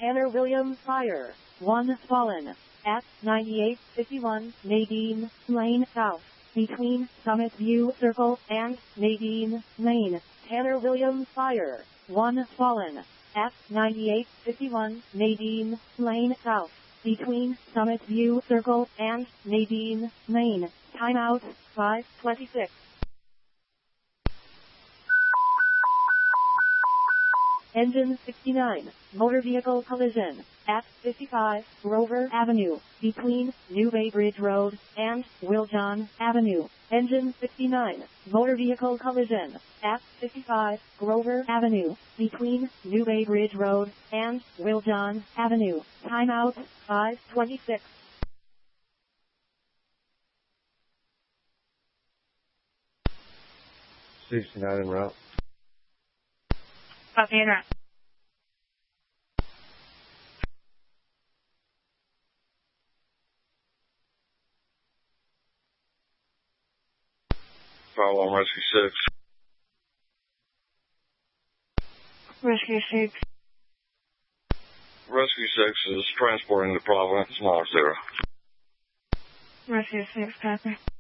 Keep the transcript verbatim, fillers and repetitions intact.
Tanner Williams fire. one fallen. At ninety-eight fifty-one Nadine Lane South. Between Summit View Circle and Nadine Lane. Tanner Williams fire. one fallen. At ninety-eight fifty-one Nadine Lane South. Between Summit View Circle and Nadine Lane. Timeout, five twenty-six. Engine sixty-nine, motor vehicle collision, at fifty-five, Rover Avenue, between New Bay Bridge Road and Wiljohn Avenue. Engine sixty-nine, motor vehicle collision, at fifty-five, Grover Avenue, between New Bay Bridge Road and Wiljohn Avenue. Timeout, five twenty-six. sixty-nine en route. Copy en route. Follow on Rescue six. Rescue six. Rescue six is transporting the Providence Mars Zero. Rescue six, copy.